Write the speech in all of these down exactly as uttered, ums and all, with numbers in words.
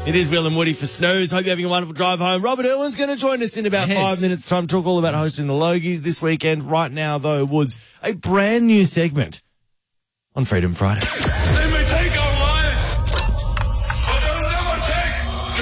It is Will and Woody for Snooze. Hope you're having a wonderful drive home. Robert Irwin's going to join us in about Yes. five minutes' time. Talk all about hosting the Logies this weekend. Right now, though, Woods, a brand new segment on Freedom Friday. They may take our lives, but they'll never take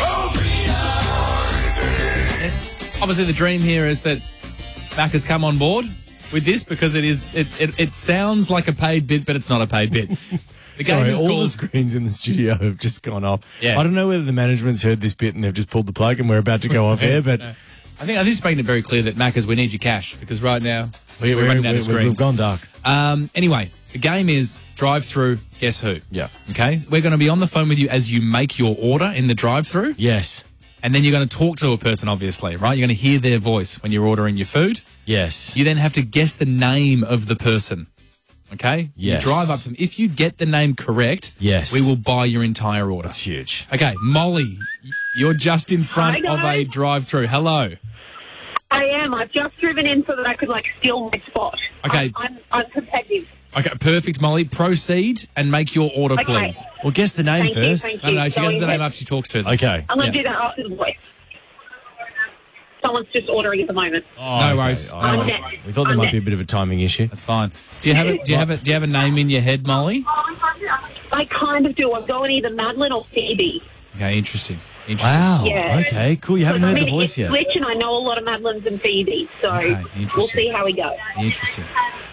your Obviously, the dream here is that Mac has come on board with this because it is it, it, it sounds like a paid bit, but it's not a paid bit. The game Sorry, is all called... the screens in the studio have just gone off. Yeah. I don't know whether the management's heard this bit and they've just pulled the plug and we're about to go off air, but... No. I think I think it's making it very clear that Maccas, we need your cash because right now we, we're, we're, running out of we're, we've screens. gone dark. Um, anyway, the game is drive-through, guess who? Yeah. Okay? We're going to be on the phone with you as you make your order in the drive-through. Yes. And then you're going to talk to a person, obviously, right? You're going to hear their voice when you're ordering your food. Yes. You then have to guess the name of the person. Okay? Yes. You drive up to them. If you get the name correct, Yes. we will buy your entire order. That's huge. Okay, Molly, you're just in front Hi, of a guys. drive-through. Hello. I am. I've just driven in so that I could, like, steal my spot. Okay. I'm, I'm, I'm competitive. Okay, perfect, Molly. Proceed and make your order, Okay. please. Well, guess the name Thank you, first. thank No, no, no, she Going gets the name ahead. after she talks to them. Okay. I'm going to Yeah. do that after the voice. Someone's just ordering at the moment. Oh, No okay. worries. Oh, No I'm worries. next. we thought there I'm might be a next. bit of a timing issue. That's fine. Do you have a do you have a do you have a name in your head, Molly? I kind of do. I'm going either Madeline or Phoebe. Okay, interesting. Interesting. Wow. Yeah. Okay, cool. You haven't I heard mean, the voice it's yet. Switch, and I know a lot of Madelines and Phoebe, so Okay, we'll interesting. see how we go. Interesting.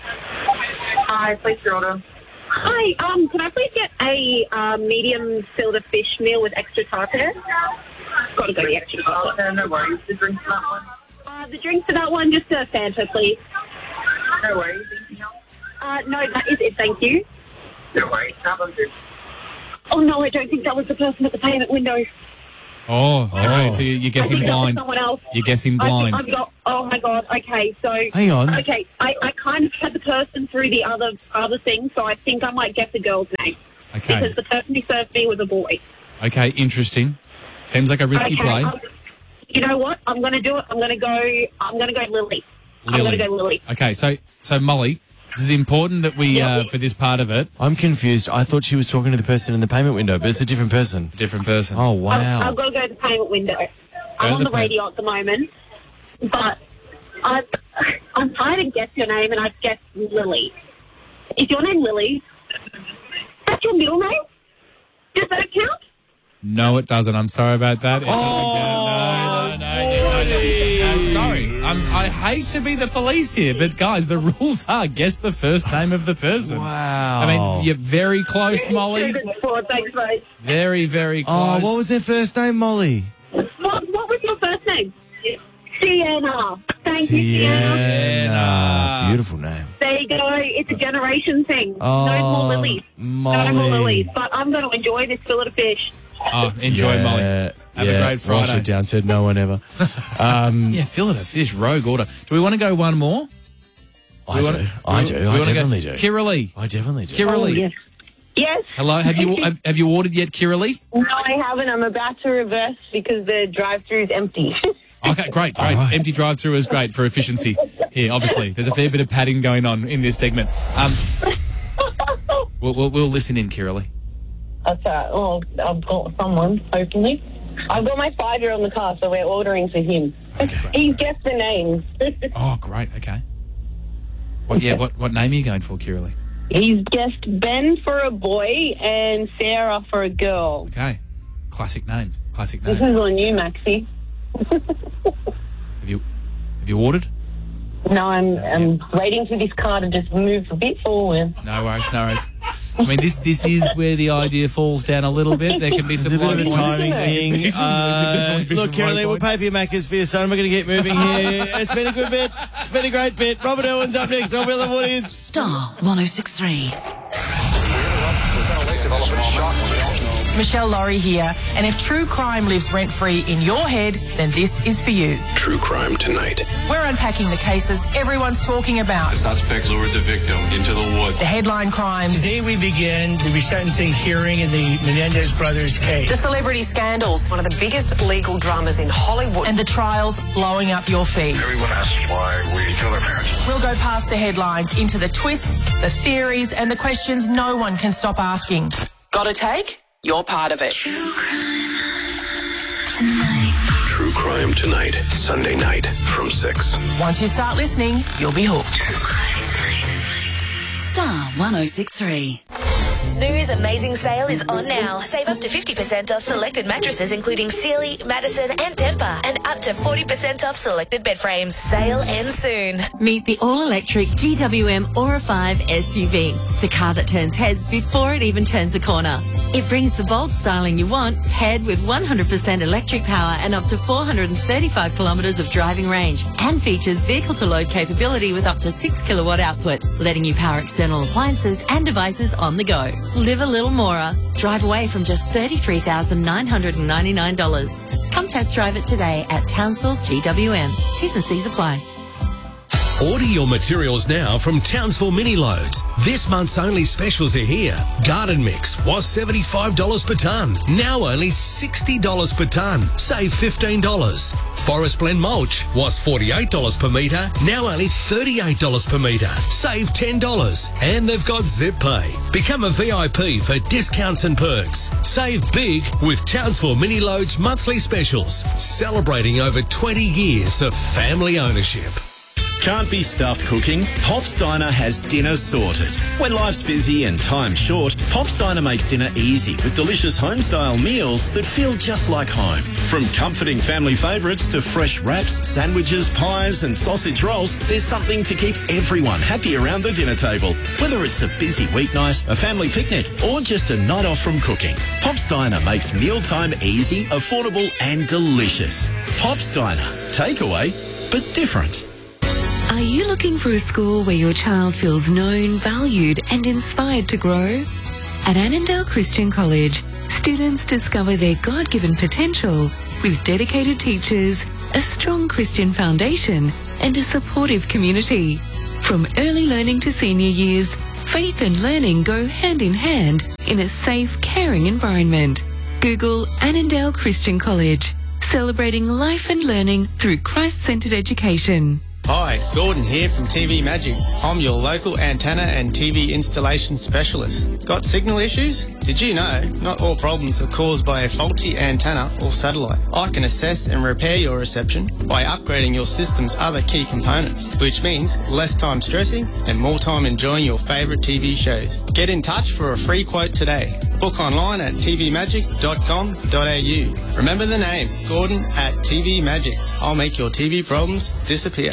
Hi, please your order. Hi, um, can I please get a uh, medium filter fish meal with extra tartar? Got to go the extra tartar. Okay, no worries. The drink for that one? Uh, the drink for that one, just a Fanta, please. No worries. Anything else? Uh, no, that is it, thank you. No worries. How about this? Oh, no, I don't think that was the person at the payment window. Oh, okay. Oh. So you're I guessing think that was blind. someone else. You're guessing I blind. think I've got, oh, my God, okay, so... Hang on. Okay, I, I kind of had the person through the other other thing, so I think I might guess the girl's name. Okay. Because the person who served me was a boy. Okay, interesting. Seems like a risky Okay, play. um, you know what? I'm going to do it. I'm going to go, I'm going to go Lily. I'm Lily. going to go Lily. Okay, so so Molly, this is important that we Yeah. uh, for this part of it, I'm confused. I thought she was talking to the person in the payment window, but it's a different person. different person. Oh, I've, wow. I've got to go to the payment window. I'm to on the the pay- radio at the moment, but I've, I'm trying to guess your name, and I've guessed Lily. Is your name Lily? That's your middle name? Does that count? No, it doesn't. I'm sorry about that. It Oh, doesn't count. No, no, no. no, no, no. I'm sorry. I'm, I hate to be the police here, but guys, the rules are guess the first name of the person. Wow. I mean, you're very close, Molly. Four, thanks, mate. Very, very Oh, close. what was their first name, Molly? What, what was your first name? Sienna. Thank you, Sienna. Sienna. Beautiful name. There you go. It's a generation thing. Oh, no more lilies. Molly. No more lilies. But I'm going to enjoy this fillet of fish. Oh, enjoy, yeah, Molly. Have yeah. a great Roll Friday. shit down, said no one ever. Um, Yeah, fillet of fish, rogue order. Do we want to go one more? I We do. wanna- I we- do. we I wanna go- definitely do. Kiralee. I definitely do. Kiralee. Oh, yes. Yes. Hello, have you have, have you ordered yet, Kiralee? No, I haven't. I'm about to reverse because the drive-thru is empty. Okay, great, great. right. Empty drive-through is great for efficiency. Here, obviously, there's a fair bit of padding going on in this segment. Um, we'll, we'll, we'll listen in, Kiralee. That's all right. Well, I've got someone, hopefully. I've got my five-year-old in the car, so we're ordering for him. He's guessed the name. Oh, great. Okay. What? Yeah. What? What name are you going for, Kiralee? He's guessed Ben for a boy and Sarah for a girl. Okay. Classic names. Classic This names. is on you, Maxie. Have you have you ordered? No, I'm, I'm waiting for this car to just move a bit forward. No worries. No worries. I mean, this this is where the idea falls down a little bit. There can be some A bit low of a points. timing Isn't thing. it? Uh, Definitely look, some low Carolee, we'll points. pay for your Macca's for your son. We're going to get moving here. It's been a good bit. It's been a great bit. Robert Irwin's up next on Will and Woody's. Star one oh six three. Michelle Laurie here, and if true crime lives rent-free in your head, then this is for you. True crime tonight. We're unpacking the cases everyone's talking about. Suspect lured the victim into the woods. The headline crimes, Today we begin the resentencing hearing in the Menendez brothers case. the celebrity scandals, One of the biggest legal dramas in Hollywood. and the trials blowing up your feed. Everyone asks why we kill our parents. We'll go past the headlines into the twists, the theories, and the questions no one can stop asking. Gotta take? You're part of it. tonight. True Crime Tonight, Sunday night from six. Once you start listening, you'll be hooked. Star one oh six three. Snooze Amazing Sale is on now. Save up to fifty percent off selected mattresses including Sealy, Madison and Tempur, and up to forty percent off selected bed frames. Sale ends soon. Meet the all-electric G W M Aura five S U V, the car that turns heads before it even turns a corner. It brings the bold styling you want, paired with one hundred percent electric power and up to four hundred thirty-five kilometres of driving range, and features vehicle-to-load capability with up to six kilowatt output, letting you power external appliances and devices on the go. Live a little more. Drive away from just thirty-three thousand nine hundred ninety-nine dollars. Come test drive it today at Townsville G W M. T's and C's apply. Order your materials now from Townsville Mini Loads. This month's only specials are here. Garden mix was seventy-five dollars per tonne. Now only sixty dollars per tonne. Save fifteen dollars. Forest Blend mulch was forty-eight dollars per metre. Now only thirty-eight dollars per metre. Save ten dollars. And they've got Zip Pay. Become a V I P for discounts and perks. Save big with Townsville Mini Loads monthly specials. Celebrating over twenty years of family ownership. Can't be stuffed cooking? Pop's Diner has dinner sorted. When life's busy and time's short, Pop's Diner makes dinner easy with delicious home-style meals that feel just like home. From comforting family favourites to fresh wraps, sandwiches, pies and sausage rolls, there's something to keep everyone happy around the dinner table. Whether it's a busy weeknight, a family picnic or just a night off from cooking, Pop's Diner makes mealtime easy, affordable and delicious. Pop's Diner. Takeaway, but different. Are you looking for a school where your child feels known, valued and inspired to grow? At Annandale Christian College, students discover their God-given potential with dedicated teachers, a strong Christian foundation and a supportive community. From early learning to senior years, faith and learning go hand in hand in a safe, caring environment. Google Annandale Christian College, celebrating life and learning through Christ-centered education. Hi, Gordon here from T V Magic. I'm your local antenna and T V installation specialist. Got signal issues? Did you know not all problems are caused by a faulty antenna or satellite? I can assess and repair your reception by upgrading your system's other key components, which means less time stressing and more time enjoying your favourite T V shows. Get in touch for a free quote today. Book online at t v magic dot com dot a u. Remember the name, Gordon at T V Magic. I'll make your T V problems disappear.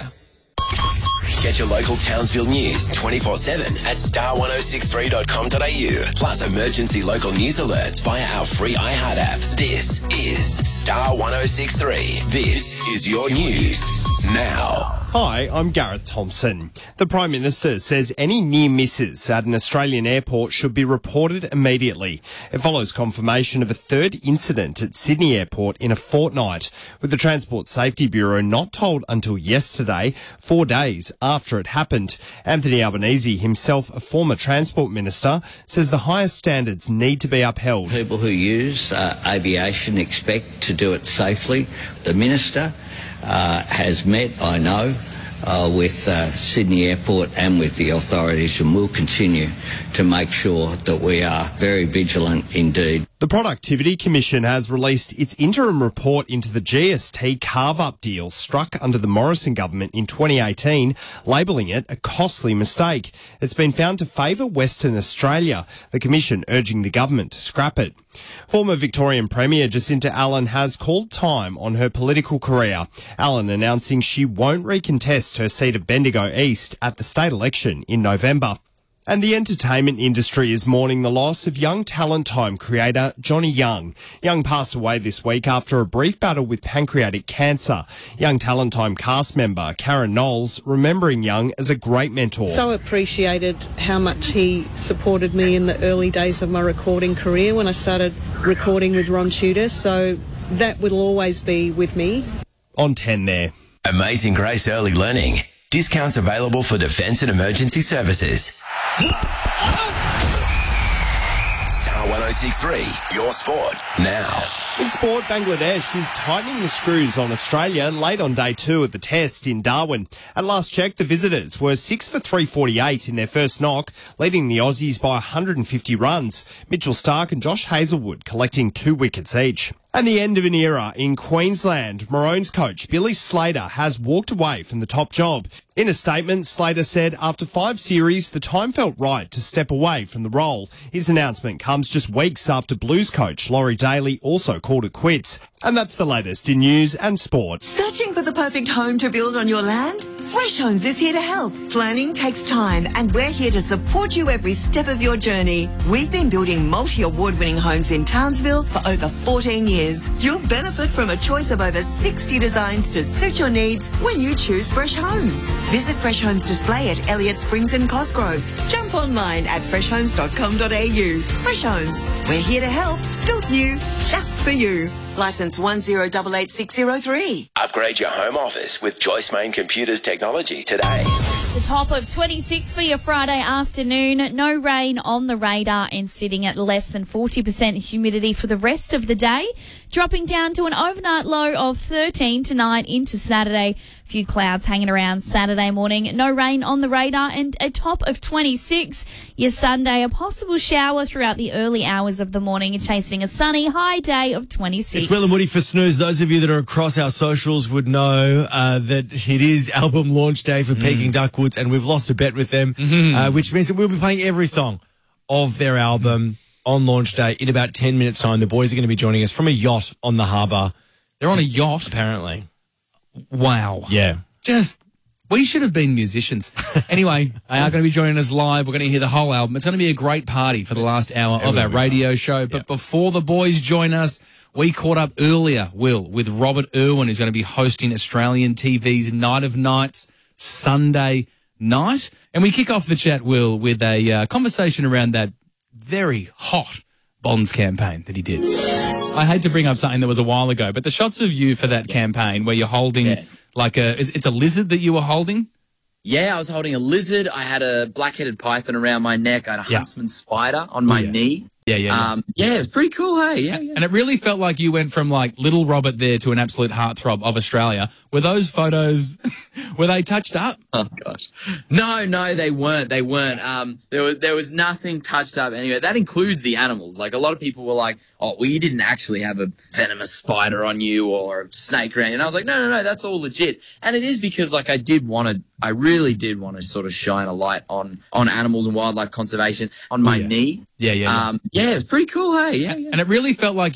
Get your local Townsville news twenty-four seven at star ten sixty-three dot com dot a u. Plus emergency local news alerts via our free iHeart app. This is Star ten sixty-three. This is your news now. Hi, I'm Gareth Thompson. The Prime Minister says any near misses at an Australian airport should be reported immediately. It follows confirmation of a third incident at Sydney Airport in a fortnight, with the Transport Safety Bureau not told until yesterday, four days after it happened. Anthony Albanese, himself a former Transport Minister, says the highest standards need to be upheld. People who use uh, aviation expect to do it safely. The Minister Uh, has met, I know, uh, with uh, Sydney Airport and with the authorities, and will continue to make sure that we are very vigilant indeed. The Productivity Commission has released its interim report into the G S T carve-up deal struck under the Morrison government in twenty eighteen, labelling it a costly mistake. It's been found to favour Western Australia, the Commission urging the government to scrap it. Former Victorian Premier Jacinta Allen has called time on her political career. Allen announcing she won't recontest her seat of Bendigo East at the state election in November. And the entertainment industry is mourning the loss of young Talent Time creator Johnny Young. Young passed away this week after a brief battle with pancreatic cancer. Young Talent Time cast member Karen Knowles remembering Young as a great mentor. So appreciated how much he supported me in the early days of my recording career when I started recording with Ron Tudor. So that will always be with me. On ten there. Amazing Grace Early Learning. Discounts available for defence and emergency services. Star ten sixty-three, your sport now. In sport, Bangladesh is tightening the screws on Australia late on day two of the test in Darwin. At last check, the visitors were six for three forty-eight in their first knock, leading the Aussies by one hundred fifty runs. Mitchell Starc and Josh Hazlewood collecting two wickets each. And the end of an era in Queensland. Maroons coach Billy Slater has walked away from the top job. In a statement, Slater said after five series, the time felt right to step away from the role. His announcement comes just weeks after Blues coach Laurie Daly also called it quits. And that's the latest in news and sports. Searching for the perfect home to build on your land? Fresh Homes is here to help. Planning takes time, and we're here to support you every step of your journey. We've been building multi-award-winning homes in Townsville for over fourteen years. You'll benefit from a choice of over sixty designs to suit your needs when you choose Fresh Homes. Visit Fresh Homes Display at Elliott Springs and Cosgrove. Jump online at fresh homes dot com dot a u. Fresh Homes, we're here to help. Built new, just for you. Licence one zero eight eight six zero three. Upgrade your home office with Joyce Main Computers technology today. The top of twenty-six for your Friday afternoon. No rain on the radar and sitting at less than forty percent humidity for the rest of the day. Dropping down to an overnight low of thirteen tonight into Saturday. A few clouds hanging around Saturday morning. No rain on the radar and a top of twenty-six. Your Sunday, a possible shower throughout the early hours of the morning, chasing a sunny high day of twenty-six. It's Will and Woody for Snooze. Those of you that are across our socials would know uh, that it is album launch day for mm. Peking Duckwoods, and we've lost a bet with them, mm-hmm. uh, which means that we'll be playing every song of their album on launch day in about ten minutes' time. The boys are going to be joining us from a yacht on the harbour. They're on a yacht? Apparently. Wow. Yeah. Just, we should have been musicians. Anyway, they are going to be joining us live. We're going to hear the whole album. It's going to be a great party for the last hour of our radio show. But yeah. before the boys join us, we caught up earlier, Will, with Robert Irwin, who's going to be hosting Australian T V's Night of Nights Sunday night. And we kick off the chat, Will, with a uh, conversation around that very hot Bonds campaign that he did. I hate to bring up something that was a while ago, but the shots of you for that yeah. campaign where you're holding yeah. like a, it's a lizard that you were holding? Yeah, I was holding a lizard. I had a black-headed python around my neck. I had a yeah. huntsman spider on my yeah. knee. Yeah, yeah, yeah. Um, yeah, it was pretty cool, hey? Yeah, yeah. And it really felt like you went from, like, little Robert there to an absolute heartthrob of Australia. Were those photos, were they touched up? Oh, gosh. No, no, they weren't. They weren't. Um, there was, there was nothing touched up anyway. That includes the animals. Like, a lot of people were like, oh, well, you didn't actually have a venomous spider on you or a snake around you. And I was like, no, no, no, that's all legit. And it is because, like, I did want to, I really did want to sort of shine a light on, on animals and wildlife conservation on my yeah. knee. Yeah, yeah, yeah. Um, yeah, it was pretty cool, hey? Yeah, yeah. And it really felt like